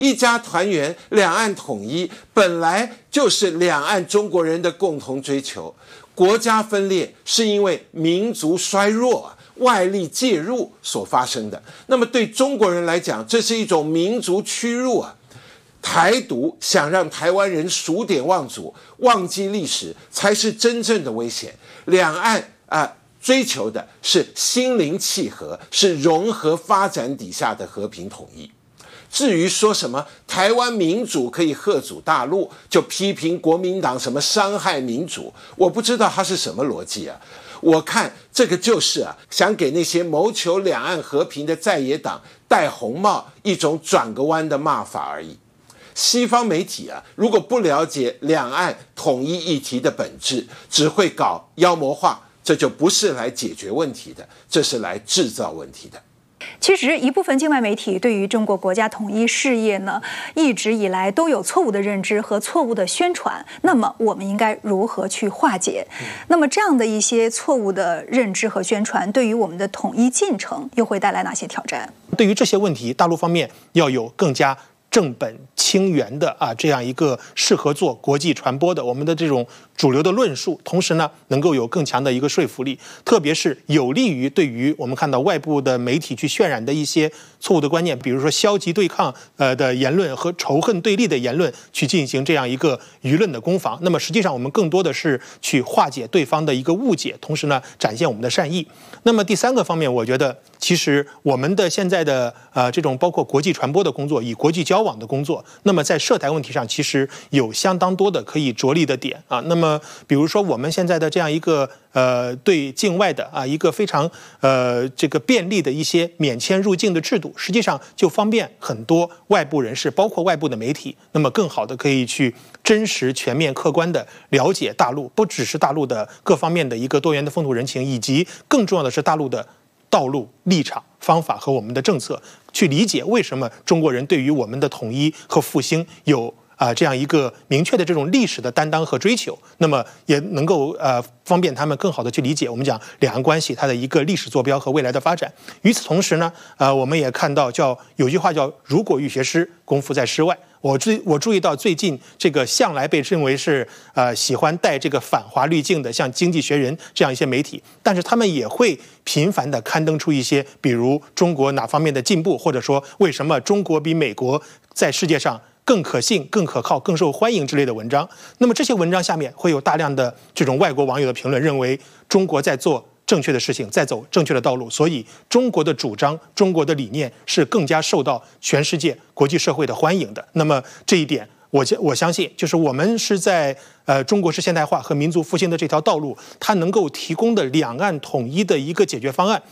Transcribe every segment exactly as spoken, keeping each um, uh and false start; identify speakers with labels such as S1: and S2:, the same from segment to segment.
S1: 一家团圆，两岸统一本来就是两岸中国人的共同追求。国家分裂是因为民族衰弱、外力介入所发生的。那么对中国人来讲，这是一种民族屈辱啊！台独想让台湾人数典忘祖、忘记历史，才是真正的危险。两岸啊、呃，追求的是心灵契合，是融合发展底下的和平统一。至于说什么台湾民主可以嚇阻大陆，就批评国民党什么伤害民主，我不知道他是什么逻辑啊。我看这个就是啊，想给那些谋求两岸和平的在野党戴红帽，一种转个弯的骂法而已。西方媒体啊，如果不了解两岸统一议题的本质，只会搞妖魔化，这就不是来解决问题的，这是来制造问题的。
S2: 其实，一部分境外媒体对于中国国家统一事业呢，一直以来都有错误的认知和错误的宣传。那么，我们应该如何去化解？嗯、那么，这样的一些错误的认知和宣传，对于我们的统一进程又会带来哪些挑战？
S3: 对于这些问题，大陆方面要有更加正本清源的啊，这样一个适合做国际传播的我们的这种主流的论述，同时呢，能够有更强的一个说服力，特别是有利于对于我们看到外部的媒体去渲染的一些错误的观念，比如说消极对抗呃的言论和仇恨对立的言论，去进行这样一个舆论的攻防。那么实际上我们更多的是去化解对方的一个误解，同时呢，展现我们的善意。那么第三个方面，我觉得其实我们的现在的呃这种包括国际传播的工作，以国际交往的工作，那么在涉台问题上其实有相当多的可以着力的点啊。那么比如说我们现在的这样一个呃对境外的啊一个非常呃这个便利的一些免签入境的制度，实际上就方便很多外部人士，包括外部的媒体，那么更好的可以去真实、全面、客观的了解大陆，不只是大陆的各方面的一个多元的风土人情，以及更重要的是大陆的道路、立场、方法和我们的政策，去理解为什么中国人对于我们的统一和复兴有啊、呃、这样一个明确的这种历史的担当和追求，那么也能够呃方便他们更好的去理解我们讲两岸关系它的一个历史坐标和未来的发展。与此同时呢，呃我们也看到叫有句话叫如果欲学诗，功夫在诗外。我注我注意到最近这个向来被认为是呃喜欢带这个反华滤镜的，像《经济学人》这样一些媒体，但是他们也会频繁地刊登出一些，比如中国哪方面的进步，或者说为什么中国比美国在世界上更可信、更可靠、更受欢迎之类的文章。那么这些文章下面会有大量的这种外国网友的评论，认为中国在做正确的事情，在走正确的道路，所以中国的主张、中国的理念是更加受到全世界国际社会的欢迎的。那么这一点，我我相信，就是我们是在呃中国式现代化和民族复兴的这条道路，它能够提供的两岸统一的一个解决方案。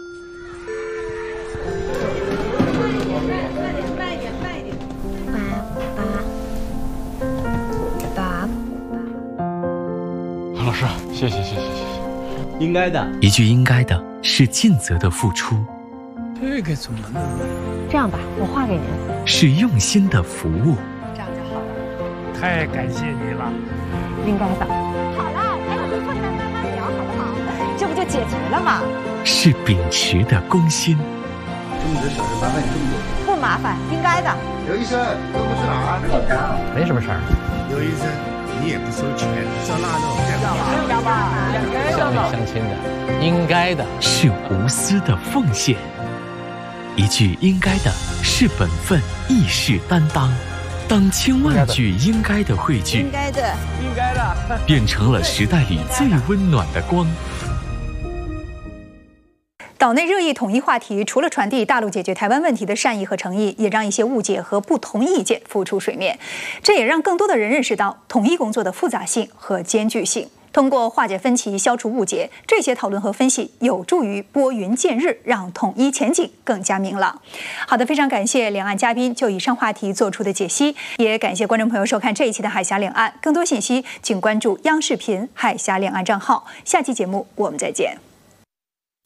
S4: 老师，谢谢谢谢谢谢。
S5: 应该的，
S6: 一句应该的是尽责的付出，
S4: 这个怎么弄？
S7: 这样吧，我画给您。
S6: 是用心的服务。
S7: 这样就好了。
S4: 太感谢你了。
S7: 应该的。好了，陪我们困难慢慢聊，好不好？这不就解决了吗？
S6: 是秉持的公心。
S8: 中午的小事麻烦你这么做。
S7: 不麻烦，应该的。
S8: 刘医生，都不是哪儿？
S4: 没什么事儿。
S9: 刘医生，你也不收钱，上那种
S7: 要吧？
S4: 乡里乡亲的，应该的。
S6: 是无私的奉献。一句应该的是本分，亦是担当。当千万句应该的汇聚，
S7: 应该的，
S4: 应该的，
S6: 变成了时代里最温暖的光。
S2: 岛内热议统一话题，除了传递大陆解决台湾问题的善意和诚意，也让一些误解和不同意见浮出水面。这也让更多的人认识到统一工作的复杂性和艰巨性。通过化解分歧、消除误解，这些讨论和分析有助于拨云见日，让统一前景更加明朗。好的，非常感谢两岸嘉宾就以上话题做出的解析，也感谢观众朋友收看这一期的海峡两岸。更多信息请关注央视频海峡两岸账号。下期节目我们再见。